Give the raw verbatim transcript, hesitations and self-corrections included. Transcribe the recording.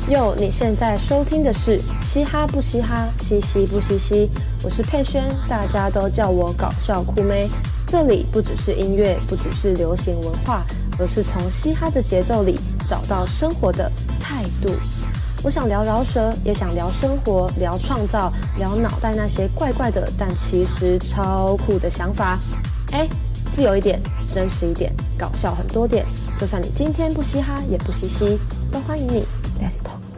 哟，你现在收听的是嘻哈不嘻哈，嘻嘻不嘻嘻，我是佩萱，大家都叫我搞笑酷妹。这里不只是音乐，不只是流行文化，而是从嘻哈的节奏里找到生活的态度。我想聊饶舌，也想聊生活，聊创造，聊脑袋那些怪怪的但其实超酷的想法。哎，自由一点，真实一点，搞笑很多点，就算你今天不嘻哈也不嘻嘻，都欢迎你。Let's talk。